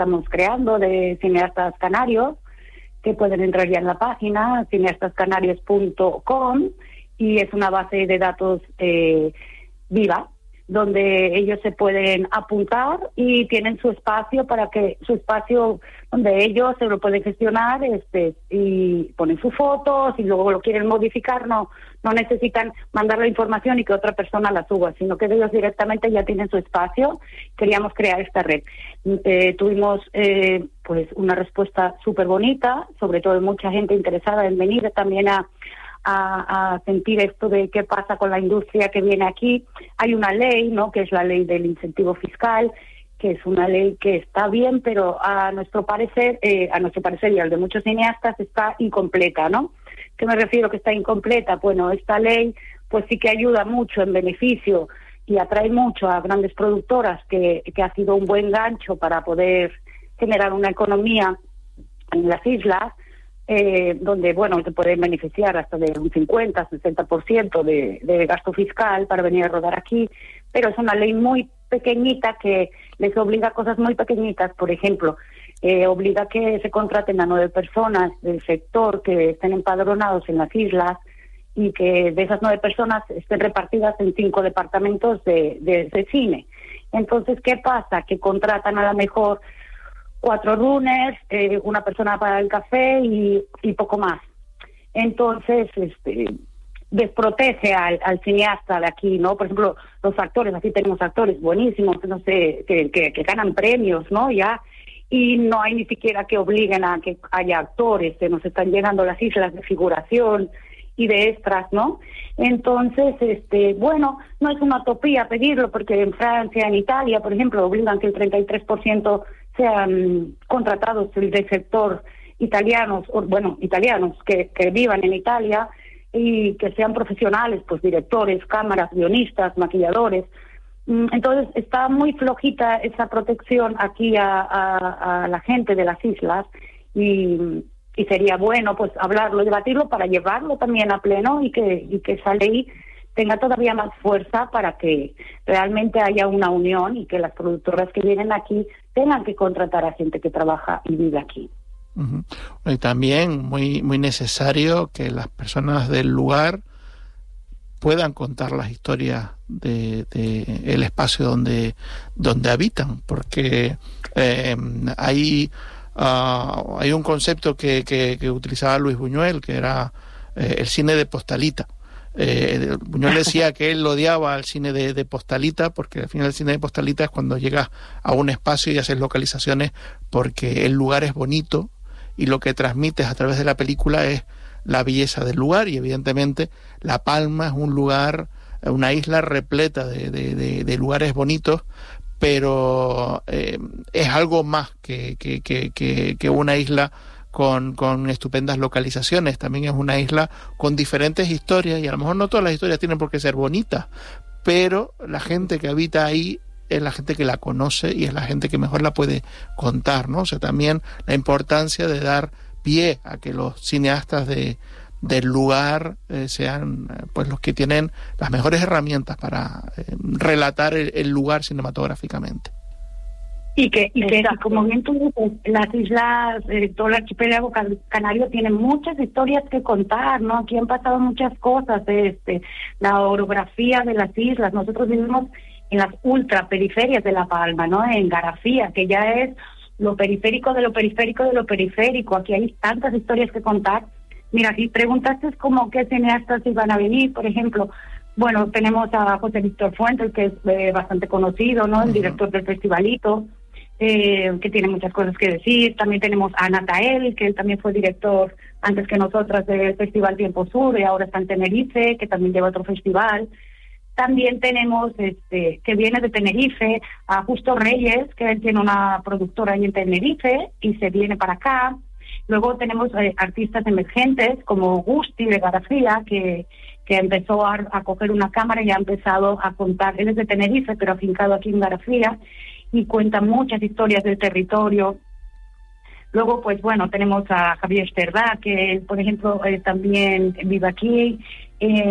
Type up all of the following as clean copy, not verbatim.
estamos creando de cineastas canarios, que pueden entrar ya en la página cineastascanarios.com, y es una base de datos viva, donde ellos se pueden apuntar y tienen su espacio donde ellos se lo pueden gestionar, y ponen sus fotos, y luego lo quieren modificar, no necesitan mandar la información y que otra persona la suba, sino que ellos directamente ya tienen su espacio. Queríamos crear esta red. Tuvimos pues una respuesta súper bonita, sobre todo de mucha gente interesada en venir también a sentir esto de qué pasa con la industria que viene aquí. Hay una ley, ¿no?, que es la ley del incentivo fiscal, que es una ley que está bien, pero a nuestro parecer y al de muchos cineastas está incompleta, ¿no? ¿Qué me refiero que está incompleta? Bueno, esta ley pues sí que ayuda mucho en beneficio y atrae mucho a grandes productoras, que ha sido un buen gancho para poder generar una economía en las islas, donde, bueno, se pueden beneficiar hasta de un 50-60% de gasto fiscal para venir a rodar aquí, pero es una ley muy pequeñita que les obliga a cosas muy pequeñitas. Por ejemplo, obliga que se contraten a 9 personas del sector que estén empadronados en las islas, y que de esas 9 personas estén repartidas en 5 departamentos de cine. Entonces, ¿qué pasa? Que contratan a lo mejor 4 runners, una persona para el café y poco más. Entonces, desprotege al cineasta de aquí, ¿no? Por ejemplo, los actores, aquí tenemos actores buenísimos, no sé, que ganan premios, ¿no? Ya, y no hay ni siquiera que obliguen a que haya actores, que nos están llegando las islas de figuración y de extras, ¿no? Entonces, bueno, no es una utopía pedirlo, porque en Francia, en Italia, por ejemplo, obligan que el 33% sean contratados del sector italianos que vivan en Italia, y que sean profesionales, pues directores, cámaras, guionistas, maquilladores. Entonces está muy flojita esa protección aquí a la gente de las islas, y sería bueno pues hablarlo, debatirlo, para llevarlo también a pleno, y que esa ley tenga todavía más fuerza, para que realmente haya una unión y que las productoras que vienen aquí tengan que contratar a gente que trabaja y vive aquí. Uh-huh. Y también muy necesario que las personas del lugar puedan contar las historias de el espacio donde habitan, porque hay un concepto que utilizaba Luis Buñuel, que era el cine de postalita. Buñuel decía que él odiaba al cine de postalita, porque al final el cine de postalita es cuando llegas a un espacio y haces localizaciones porque el lugar es bonito y lo que transmites a través de la película es la belleza del lugar, y evidentemente La Palma es un lugar, una isla repleta de lugares bonitos, pero es algo más que una isla con estupendas localizaciones. También es una isla con diferentes historias, y a lo mejor no todas las historias tienen por qué ser bonitas, pero la gente que habita ahí es la gente que la conoce y es la gente que mejor la puede contar, ¿no? O sea, también la importancia de dar pie a que los cineastas del lugar sean pues los que tienen las mejores herramientas para relatar el lugar cinematográficamente. Y que como bien tú dices, las islas, todo el archipiélago canario tiene muchas historias que contar, ¿no? Aquí han pasado muchas cosas, la orografía de las islas. Nosotros vivimos en las ultraperiferias de La Palma, ¿no? En Garafía, que ya es lo periférico de lo periférico de lo periférico. Aquí hay tantas historias que contar. Mira, si preguntaste como qué cineastas iban a venir, por ejemplo, bueno, tenemos a José Víctor Fuentes, que es bastante conocido, ¿no? El director del Festivalito, que tiene muchas cosas que decir. También tenemos a Natael, que él también fue director antes que nosotras del Festival Tiempo Sur, y ahora está en Tenerife, que también lleva otro festival. También tenemos, que viene de Tenerife, a Justo Reyes, que él tiene una productora ahí en Tenerife y se viene para acá. Luego tenemos artistas emergentes como Gusti de Garafía, que empezó a coger una cámara y ha empezado a contar. Él es de Tenerife, pero afincado aquí en Garafía, y cuenta muchas historias del territorio. Luego, pues bueno, tenemos a Javier Cerdá, que por ejemplo también vive aquí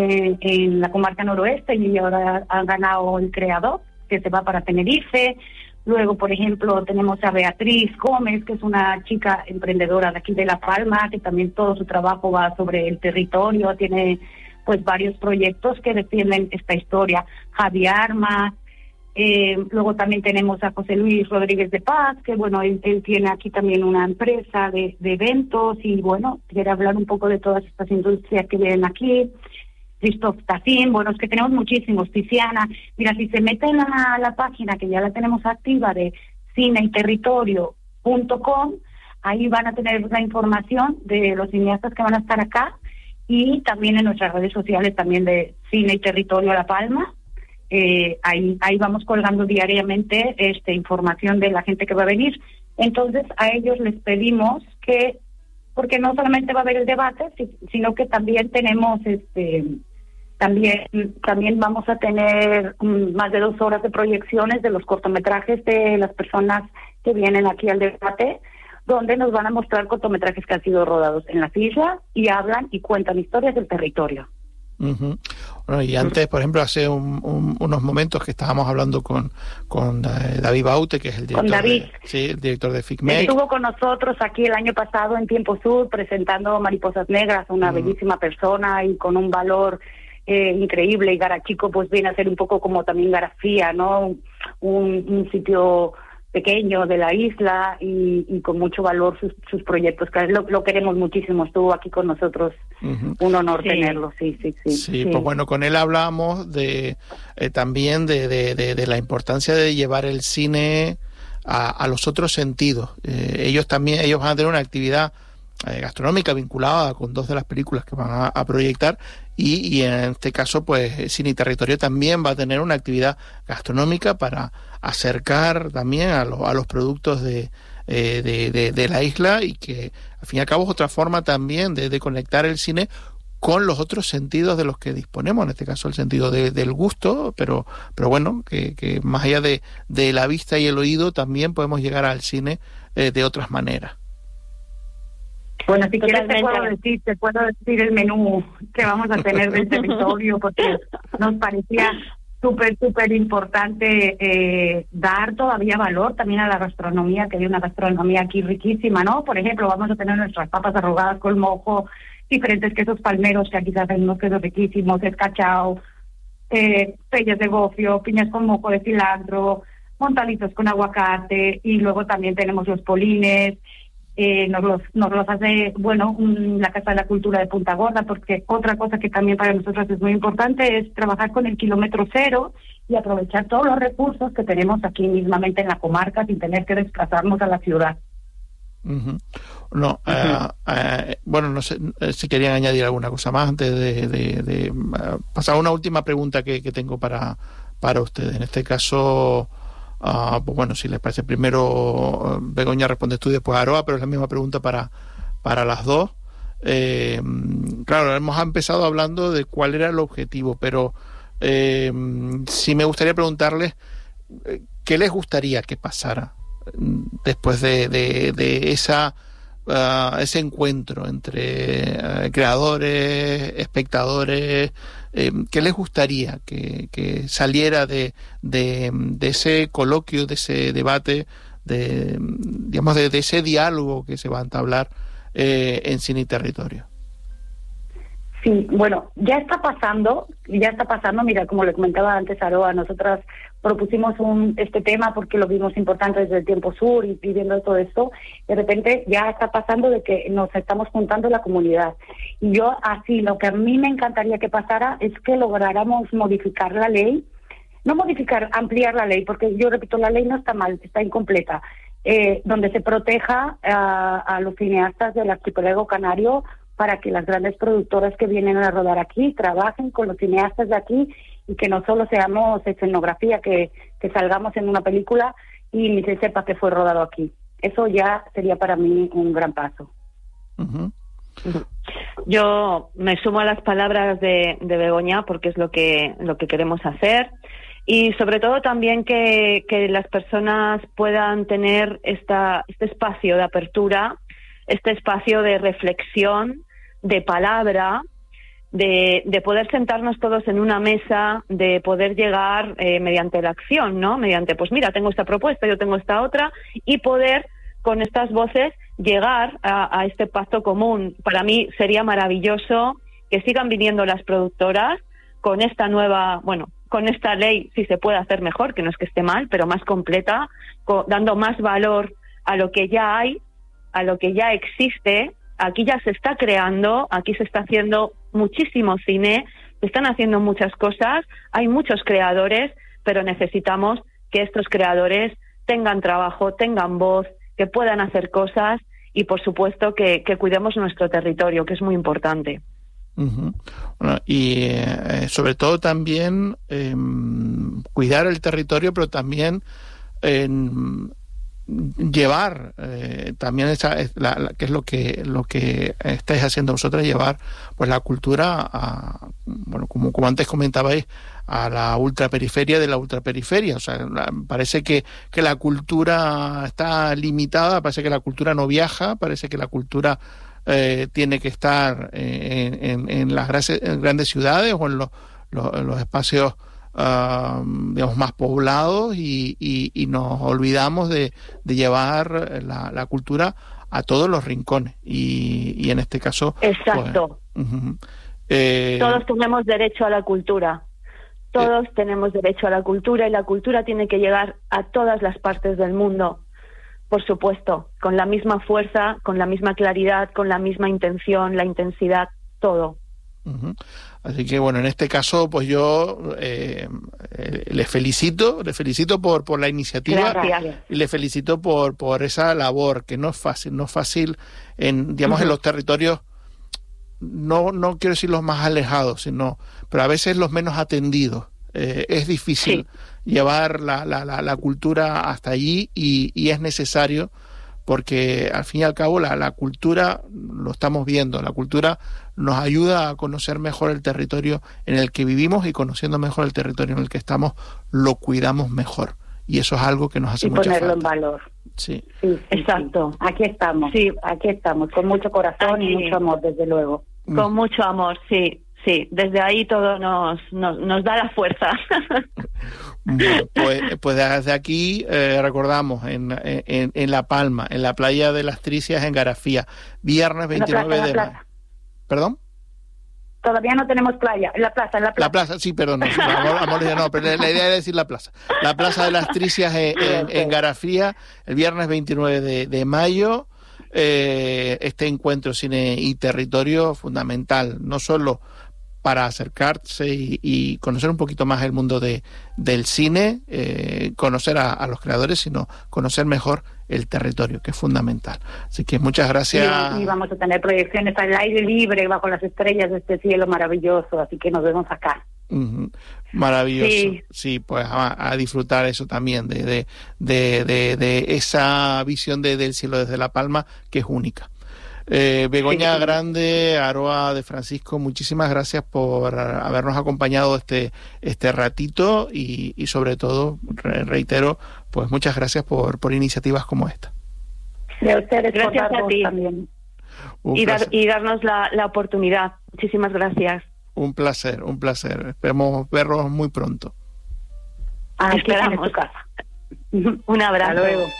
en la comarca noroeste, y ahora ha ganado el Creador, que se va para Tenerife. Luego, por ejemplo, tenemos a Beatriz Gómez, que es una chica emprendedora de aquí de La Palma, que también todo su trabajo va sobre el territorio, tiene pues varios proyectos que defienden esta historia. Javi Armas, luego también tenemos a José Luis Rodríguez de Paz, que bueno, él tiene aquí también una empresa de eventos y bueno, quiere hablar un poco de todas estas industrias que vienen aquí. Christoph Tacín, bueno, es que tenemos muchísimos. Tiziana, mira, si se meten a la página que ya la tenemos activa de cineyterritorio.com, ahí van a tener la información de los cineastas que van a estar acá y también en nuestras redes sociales también de Cine y Territorio La Palma. Ahí vamos colgando diariamente información de la gente que va a venir. Entonces a ellos les pedimos que, porque no solamente va a haber el debate, sino que también tenemos también vamos a tener más de 2 horas de proyecciones de los cortometrajes de las personas que vienen aquí al debate, donde nos van a mostrar cortometrajes que han sido rodados en las islas y hablan y cuentan historias del territorio. Uh-huh. Bueno, y antes, por ejemplo, hace unos momentos que estábamos hablando con David Baute, que es el director, el director de FICMEC. Estuvo con nosotros aquí el año pasado en Tiempo Sur presentando Mariposas Negras, una bellísima persona y con un valor increíble. Y Garachico pues viene a ser un poco como también Garafía, ¿no? Un sitio pequeño de la isla y con mucho valor sus proyectos, que lo queremos muchísimo. Estuvo aquí con nosotros, un honor tenerlo, sí. Pues bueno, con él hablamos también de la importancia de llevar el cine a los otros sentidos. Ellos van a tener una actividad gastronómica vinculada con 2 de las películas que van a proyectar y en este caso pues Cine y Territorio también va a tener una actividad gastronómica para acercar también a los productos de la isla y que al fin y al cabo es otra forma también de conectar el cine con los otros sentidos de los que disponemos, en este caso el sentido del gusto, pero bueno, que más allá de la vista y el oído también podemos llegar al cine de otras maneras. Bueno, si quieres te puedo decir el menú que vamos a tener del territorio, porque nos parecía súper importante dar todavía valor también a la gastronomía, que hay una gastronomía aquí riquísima, ¿no? Por ejemplo, vamos a tener nuestras papas arrugadas con mojo, diferentes quesos palmeros, que aquí se hacen unos quesos riquísimos, escachao, peyes de gofio, piñas con mojo de cilantro, montalitos con aguacate, y luego también tenemos los polines. Nos los hace, la Casa de la Cultura de Punta Gorda, porque otra cosa que también para nosotros es muy importante es trabajar con el kilómetro cero y aprovechar todos los recursos que tenemos aquí mismamente en la comarca sin tener que desplazarnos a la ciudad. Uh-huh. No sé si querían añadir alguna cosa más antes de pasar a una última pregunta que tengo para ustedes. En este caso, pues bueno, si les parece, primero Begoña respondes tú y después Aroa, pero es la misma pregunta para las dos. Claro, hemos empezado hablando de cuál era el objetivo, pero sí me gustaría preguntarles qué les gustaría que pasara después de ese encuentro entre creadores, espectadores. ¿Qué les gustaría que saliera de ese coloquio, de ese debate, de ese diálogo que se va a entablar en Cine y Territorio? Sí, bueno, ya está pasando, mira, como le comentaba antes Aroa, nosotras propusimos este tema porque lo vimos importante desde el Tiempo Sur y viendo todo esto, de repente ya está pasando de que nos estamos juntando la comunidad. Y yo así, lo que a mí me encantaría que pasara es que lográramos modificar la ley, ampliar la ley, porque yo repito, la ley no está mal, está incompleta, donde se proteja a los cineastas del archipiélago canario para que las grandes productoras que vienen a rodar aquí trabajen con los cineastas de aquí y que no solo seamos escenografía, que salgamos en una película y ni se sepa que fue rodado aquí. Eso ya sería para mí un gran paso. Uh-huh. Yo me sumo a las palabras de Begoña porque es lo que queremos hacer. Y sobre todo también que las personas puedan tener este espacio de apertura, este espacio de reflexión, de palabra, de poder sentarnos todos en una mesa, de poder llegar mediante la acción, ¿no? Mediante, pues mira, tengo esta propuesta, yo tengo esta otra, y poder con estas voces llegar a este pacto común. Para mí sería maravilloso que sigan viniendo las productoras con esta nueva, bueno, con esta ley, si se puede hacer mejor, que no es que esté mal, pero más completa, dando más valor a lo que ya hay, a lo que ya existe. Aquí ya se está creando, aquí se está haciendo muchísimo cine, se están haciendo muchas cosas, hay muchos creadores, pero necesitamos que estos creadores tengan trabajo, tengan voz, que puedan hacer cosas y, por supuesto, que cuidemos nuestro territorio, que es muy importante. Uh-huh. Bueno, y sobre todo también cuidar el territorio, pero también llevar también que es lo que estáis haciendo vosotros, llevar pues la cultura a, bueno, como antes comentabais, a la ultraperiferia de la ultraperiferia. O sea, parece que la cultura está limitada, parece que la cultura no viaja, parece que la cultura tiene que estar en las grandes ciudades o en los espacios digamos más poblados, y nos olvidamos de llevar la cultura a todos los rincones, y en este caso exacto, pues, todos tenemos derecho a la cultura, todos tenemos derecho a la cultura, y la cultura tiene que llegar a todas las partes del mundo, por supuesto, con la misma fuerza, con la misma claridad, con la misma intención, la intensidad, todo. Uh-huh. Así que bueno, en este caso pues yo les felicito por la iniciativa. Gracias. Y les felicito por esa labor, que no es fácil en, digamos, uh-huh, en los territorios, no quiero decir los más alejados, pero a veces los menos atendidos. Es difícil llevar la cultura hasta allí, y es necesario, porque al fin y al cabo la cultura, lo estamos viendo, la cultura nos ayuda a conocer mejor el territorio en el que vivimos, y conociendo mejor el territorio en el que estamos, lo cuidamos mejor, y eso es algo que nos hace mucha falta. Y ponerlo en valor. Sí. Exacto. Aquí estamos, con mucho corazón y mucho amor, desde luego. Con mucho amor, sí. Desde ahí todo nos da la fuerza. Bueno, pues desde aquí recordamos en La Palma, en la playa de las Tricias, en Garafía, viernes 29 de mayo. ¿Perdón? Todavía no tenemos playa, en la plaza. La plaza, sí, perdón, no, pero la idea era decir la plaza. La plaza de las Tricias en Garafía, el viernes 29 de mayo. Este encuentro Cine y Territorio, fundamental, no solo para acercarse y conocer un poquito más el mundo del cine, conocer a los creadores, sino conocer mejor el territorio, que es fundamental. Así que muchas gracias. Y vamos a tener proyecciones al aire libre, bajo las estrellas de este cielo maravilloso, así que nos vemos acá. Uh-huh. Maravilloso. Sí, pues a disfrutar eso también, de esa visión del cielo desde La Palma, que es única. Begoña Grande, Aroa de Francisco, muchísimas gracias por habernos acompañado este ratito, y sobre todo, reitero, pues muchas gracias por iniciativas como esta. De ustedes, gracias a ti también. Y darnos la oportunidad. Muchísimas gracias. Un placer. Esperemos verlos muy pronto. Esperamos. En tu casa. Un abrazo. Hasta luego.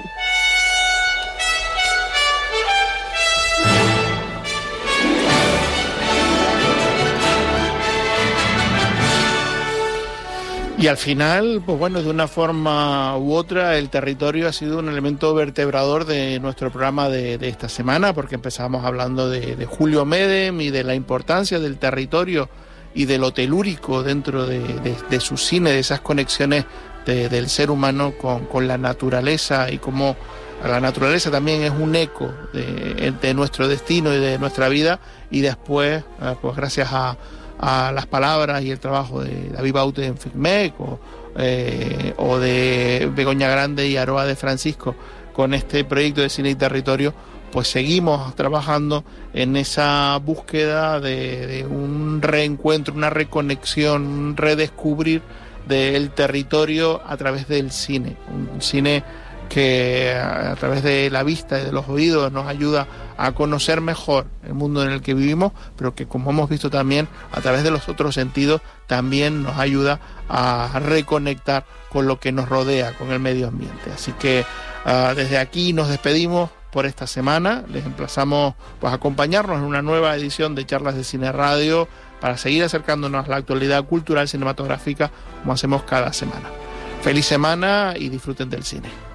Y al final, pues bueno, de una forma u otra, el territorio ha sido un elemento vertebrador de nuestro programa de esta semana, porque empezamos hablando de Julio Medem y de la importancia del territorio y de lo telúrico dentro de su cine, de esas conexiones del ser humano con la naturaleza, y cómo la naturaleza también es un eco de nuestro destino y de nuestra vida. Y después, pues gracias a las palabras y el trabajo de David Baute en FICMEC, o de Begoña Grande y Aroa de Francisco, con este proyecto de Cine y Territorio, pues seguimos trabajando en esa búsqueda de un reencuentro, una reconexión, un redescubrir del territorio a través del cine. Un cine que a través de la vista y de los oídos nos ayuda a conocer mejor el mundo en el que vivimos, pero que, como hemos visto también, a través de los otros sentidos también nos ayuda a reconectar con lo que nos rodea, con el medio ambiente. Así que desde aquí nos despedimos por esta semana. Les emplazamos pues a acompañarnos en una nueva edición de Charlas de Cine Radio para seguir acercándonos a la actualidad cultural cinematográfica como hacemos cada semana. Feliz semana y disfruten del cine.